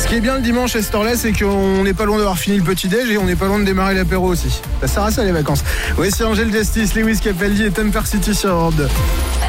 Ce qui est bien le dimanche à cette heure-là, c'est qu'on n'est pas loin d'avoir fini le petit-déj et on n'est pas loin de démarrer l'apéro aussi. Ça sert à ça les vacances. Voici Angel Justice, Lewis Capaldi et Temper City sur Europe 2.